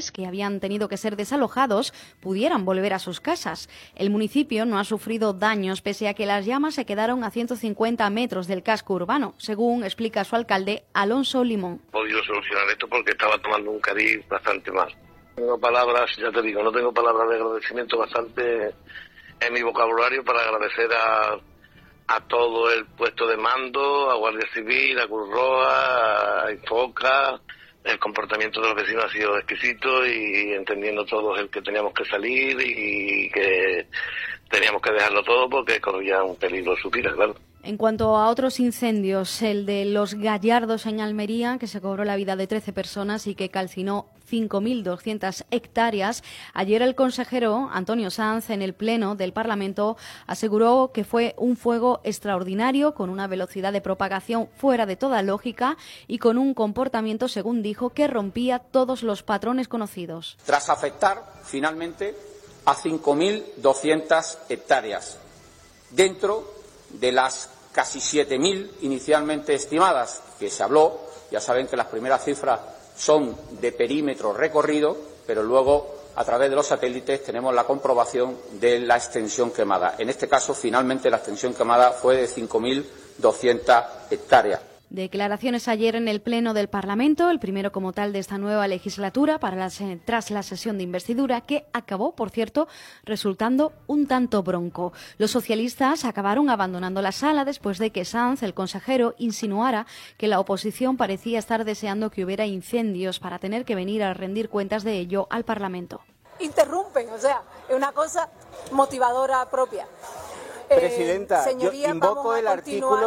habitantes que habían tenido que ser desalojados pudieran volver a sus casas. El municipio no ha sufrido daños pese a que las llamas se quedaron a 150 metros del casco urbano, según explica su alcalde Alonso Limón. He podido solucionar esto porque estaba tomando un cariz bastante mal. Tengo palabras, ya te digo, no tengo palabras de agradecimiento bastante en mi vocabulario para agradecer a todo el puesto de mando, a Guardia Civil, a Cruz Roja, a Infoca. El comportamiento de los vecinos ha sido exquisito y entendiendo todos el que teníamos que salir y que teníamos que dejarlo todo porque corría un peligro su vida, claro. En cuanto a otros incendios, el de Los Gallardos en Almería, que se cobró la vida de 13 personas y que calcinó 5.200 hectáreas. Ayer el consejero Antonio Sanz, en el Pleno del Parlamento, aseguró que fue un fuego extraordinario, con una velocidad de propagación fuera de toda lógica y con un comportamiento, según dijo, que rompía todos los patrones conocidos. Tras afectar, finalmente, a 5.200 hectáreas, dentro de las casi 7.000 inicialmente estimadas que se habló. Ya saben que las primeras cifras son de perímetro recorrido, pero luego a través de los satélites tenemos la comprobación de la extensión quemada. En este caso, finalmente, la extensión quemada fue de 5.200 hectáreas. Declaraciones ayer en el Pleno del Parlamento, el primero como tal de esta nueva legislatura tras la sesión de investidura, que acabó, por cierto, resultando un tanto bronco. Los socialistas acabaron abandonando la sala después de que Sanz, el consejero, insinuara que la oposición parecía estar deseando que hubiera incendios para tener que venir a rendir cuentas de ello al Parlamento. Interrumpen, o sea, es una cosa motivadora propia. Presidenta, señoría, yo invoco el artículo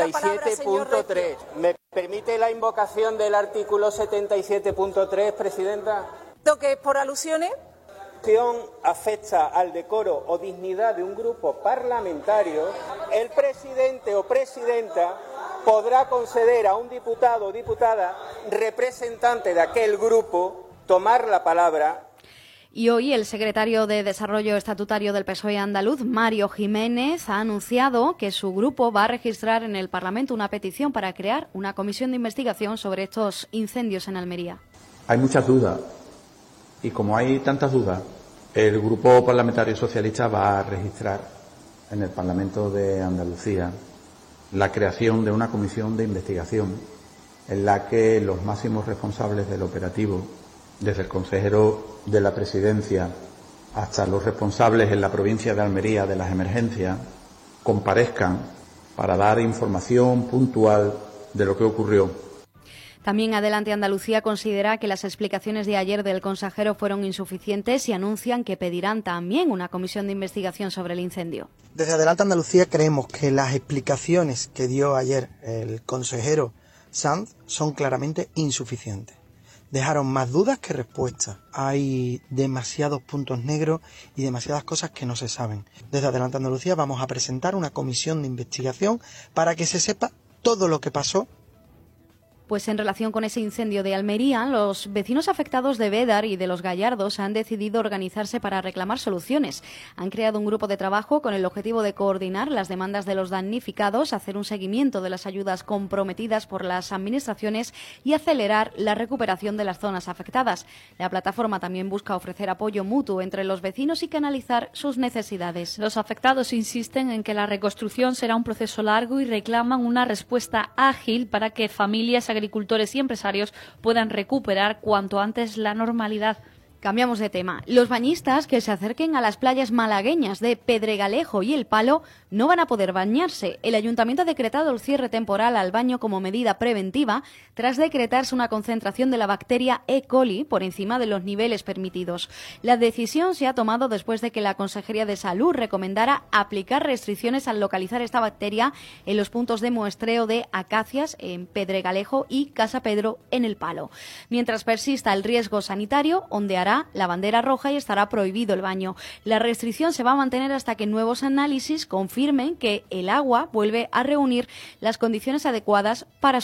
77.3. ¿Me permite la invocación del artículo 77.3, Presidenta? ¿Lo que es por alusiones? Afecta al decoro o dignidad de un grupo parlamentario, el presidente o presidenta podrá conceder a un diputado o diputada representante de aquel grupo tomar la palabra. Y hoy el secretario de Desarrollo Estatutario del PSOE andaluz, Mario Jiménez, ha anunciado que su grupo va a registrar en el Parlamento una petición para crear una comisión de investigación sobre estos incendios en Almería. Hay muchas dudas y como hay tantas dudas, el Grupo Parlamentario Socialista va a registrar en el Parlamento de Andalucía la creación de una comisión de investigación en la que los máximos responsables del operativo, desde el consejero de la Presidencia hasta los responsables en la provincia de Almería de las emergencias, comparezcan para dar información puntual de lo que ocurrió. También Adelante Andalucía considera que las explicaciones de ayer del consejero fueron insuficientes y anuncian que pedirán también una comisión de investigación sobre el incendio. Desde Adelante Andalucía creemos que las explicaciones que dio ayer el consejero Sanz son claramente insuficientes. Dejaron más dudas que respuestas. Hay demasiados puntos negros y demasiadas cosas que no se saben. Desde Adelante Andalucía vamos a presentar una comisión de investigación para que se sepa todo lo que pasó. Pues en relación con ese incendio de Almería, los vecinos afectados de Bédar y de Los Gallardos han decidido organizarse para reclamar soluciones. Han creado un grupo de trabajo con el objetivo de coordinar las demandas de los damnificados, hacer un seguimiento de las ayudas comprometidas por las administraciones y acelerar la recuperación de las zonas afectadas. La plataforma también busca ofrecer apoyo mutuo entre los vecinos y canalizar sus necesidades. Los afectados insisten en que la reconstrucción será un proceso largo y reclaman una respuesta ágil para que familias, agricultores y empresarios puedan recuperar cuanto antes la normalidad. Cambiamos de tema. Los bañistas que se acerquen a las playas malagueñas de Pedregalejo y El Palo no van a poder bañarse. El Ayuntamiento ha decretado el cierre temporal al baño como medida preventiva tras decretarse una concentración de la bacteria E. coli por encima de los niveles permitidos. La decisión se ha tomado después de que la Consejería de Salud recomendara aplicar restricciones al localizar esta bacteria en los puntos de muestreo de Acacias en Pedregalejo y Casa Pedro en El Palo. Mientras persista el riesgo sanitario, ondeará la bandera roja y estará prohibido el baño. La restricción se va a mantener hasta que nuevos análisis confirmen que el agua vuelve a reunir las condiciones adecuadas para su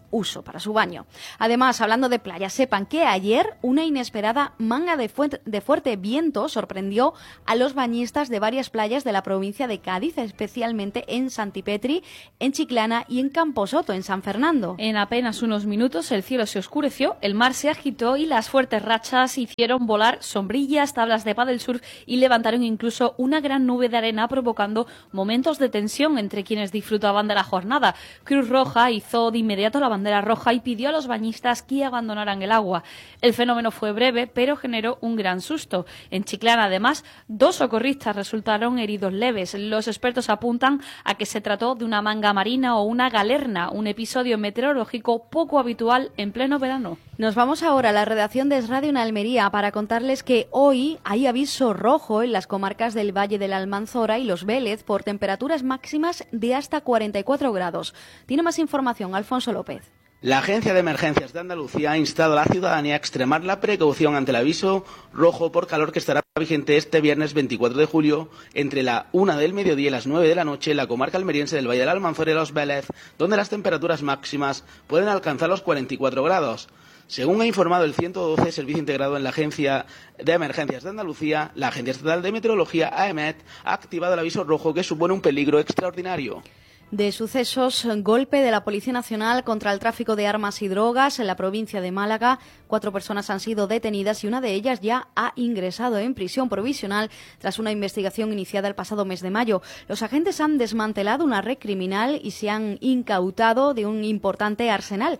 uso para su baño. Además, hablando de playa, sepan que ayer una inesperada manga de fuerte viento sorprendió a los bañistas de varias playas de la provincia de Cádiz, especialmente en Santipetri, en Chiclana y en Camposoto, en San Fernando. En apenas unos minutos el cielo se oscureció, el mar se agitó y las fuertes rachas hicieron volar sombrillas, tablas de paddle surf y levantaron incluso una gran nube de arena, provocando momentos de tensión entre quienes disfrutaban de la jornada. Cruz Roja hizo de inmediato la bandera roja y pidió a los bañistas que abandonaran el agua. El fenómeno fue breve, pero generó un gran susto. En Chiclana, además, 2 socorristas resultaron heridos leves. Los expertos apuntan a que se trató de una manga marina o una galerna, un episodio meteorológico poco habitual en pleno verano. Nos vamos ahora a la redacción de Es Radio en Almería para contarles que hoy hay aviso rojo en las comarcas del Valle de la Almanzora y Los Vélez por temperaturas máximas de hasta 44 grados. Tiene más información Alfonso López. La Agencia de Emergencias de Andalucía ha instado a la ciudadanía a extremar la precaución ante el aviso rojo por calor que estará vigente este viernes 24 de julio entre la 1 del mediodía y las 9 de la noche en la comarca almeriense del Valle de la Almanzora y Los Vélez, donde las temperaturas máximas pueden alcanzar los 44 grados. Según ha informado el 112, Servicio Integrado en la Agencia de Emergencias de Andalucía, la Agencia Estatal de Meteorología, AEMET, ha activado el aviso rojo que supone un peligro extraordinario. De sucesos, golpe de la Policía Nacional contra el tráfico de armas y drogas en la provincia de Málaga. 4 personas han sido detenidas y una de ellas ya ha ingresado en prisión provisional tras una investigación iniciada el pasado mes de mayo. Los agentes han desmantelado una red criminal y se han incautado de un importante arsenal.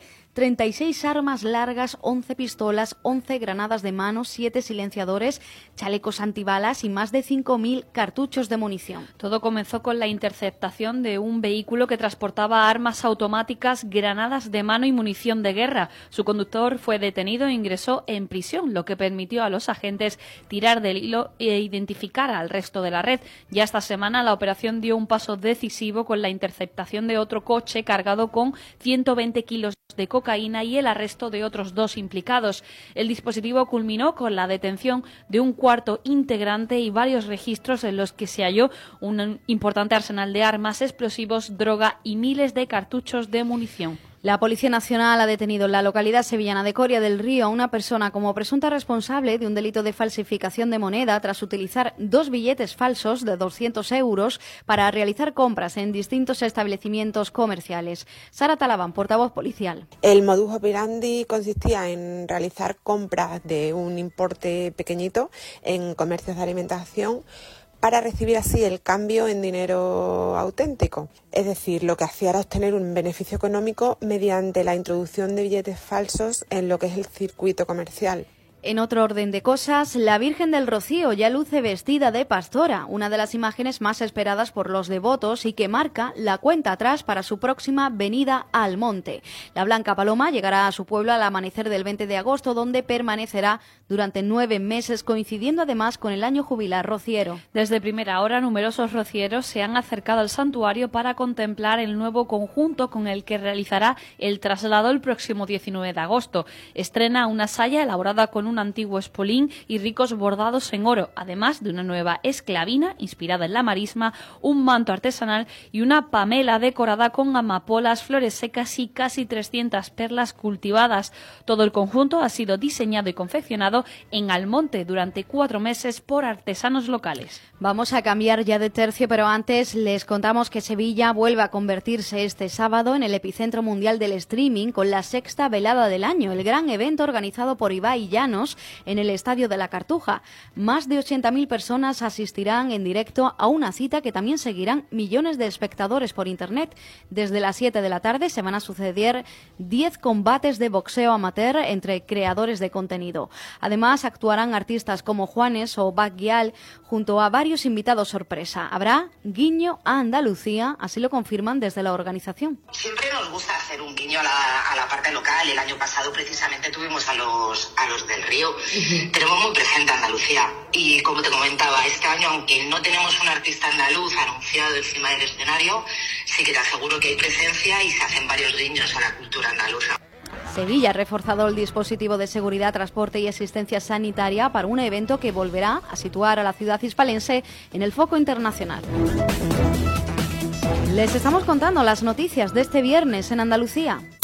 36 armas largas, 11 pistolas, 11 granadas de mano, 7 silenciadores, chalecos antibalas y más de 5.000 cartuchos de munición. Todo comenzó con la interceptación de un vehículo que transportaba armas automáticas, granadas de mano y munición de guerra. Su conductor fue detenido e ingresó en prisión, lo que permitió a los agentes tirar del hilo e identificar al resto de la red. Ya esta semana la operación dio un paso decisivo con la interceptación de otro coche cargado con 120 kilos de cocaína y el arresto de otros 2 implicados. El dispositivo culminó con la detención de un cuarto integrante y varios registros en los que se halló un importante arsenal de armas, explosivos, droga y miles de cartuchos de munición. La Policía Nacional ha detenido en la localidad sevillana de Coria del Río a una persona como presunta responsable de un delito de falsificación de moneda tras utilizar 2 billetes falsos de 200 euros para realizar compras en distintos establecimientos comerciales. Sara Talabán, portavoz policial. El modus operandi consistía en realizar compras de un importe pequeñito en comercios de alimentación para recibir así el cambio en dinero auténtico. Es decir, lo que hacía era obtener un beneficio económico mediante la introducción de billetes falsos en lo que es el circuito comercial. En otro orden de cosas, la Virgen del Rocío ya luce vestida de pastora, una de las imágenes más esperadas por los devotos y que marca la cuenta atrás para su próxima venida al monte. La Blanca Paloma llegará a su pueblo al amanecer del 20 de agosto, donde permanecerá durante 9 meses, coincidiendo además con el año jubilar rociero. Desde primera hora, numerosos rocieros se han acercado al santuario para contemplar el nuevo conjunto con el que realizará el traslado el próximo 19 de agosto. Estrena una saya elaborada con un antiguo espolín y ricos bordados en oro, además de una nueva esclavina inspirada en la marisma, un manto artesanal y una pamela decorada con amapolas, flores secas y casi 300 perlas cultivadas. Todo el conjunto ha sido diseñado y confeccionado en Almonte durante 4 meses por artesanos locales. Vamos a cambiar ya de tercio, pero antes les contamos que Sevilla vuelve a convertirse este sábado en el epicentro mundial del streaming con la 6ª velada del año, el gran evento organizado por Ibai Llanos en el Estadio de la Cartuja. Más de 80.000 personas asistirán en directo a una cita que también seguirán millones de espectadores por Internet. Desde las 7 de la tarde se van a suceder 10 combates de boxeo amateur entre creadores de contenido. Además, actuarán artistas como Juanes o Baguial junto a varios invitados sorpresa. Habrá guiño a Andalucía, así lo confirman desde la organización. Siempre nos gusta hacer un guiño a la parte local. El año pasado precisamente tuvimos a los del Río. Tenemos muy presente Andalucía y como te comentaba, este año, aunque no tenemos un artista andaluz anunciado encima del escenario, sí que te aseguro que hay presencia y se hacen varios guiños a la cultura andaluza. Sevilla ha reforzado el dispositivo de seguridad, transporte y asistencia sanitaria para un evento que volverá a situar a la ciudad hispalense en el foco internacional. Les estamos contando las noticias de este viernes en Andalucía.